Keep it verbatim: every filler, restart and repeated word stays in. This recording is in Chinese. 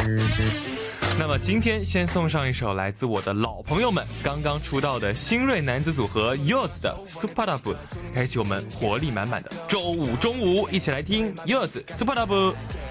那么今天先送上一首来自我的老朋友们刚刚出道的新锐男子组合 Yours 的 Superdub， 开启我们活力满满的周五中午，一起来听 Yours Superdub。